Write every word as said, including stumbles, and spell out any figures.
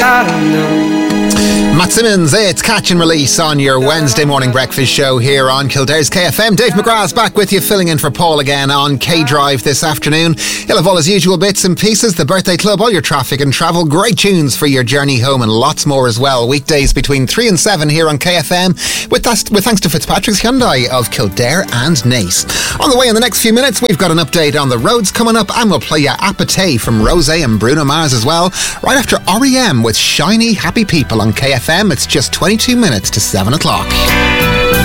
gotta know. Matt Simmons, it's Catch and Release on your Wednesday morning breakfast show here on Kildare's K F M. Dave McGrath's back with you, filling in for Paul again on K-Drive this afternoon. He'll have all his usual bits and pieces, the birthday club, all your traffic and travel, great tunes for your journey home and lots more as well. Weekdays between three and seven here on K F M with, that, with thanks to Fitzpatrick's Hyundai of Kildare and Naas. On the way in the next few minutes, we've got an update on the roads coming up, and we'll play you Apathy from Rosé and Bruno Mars as well, right after R E M with Shiny Happy People on K F M. It's just twenty-two minutes to seven o'clock.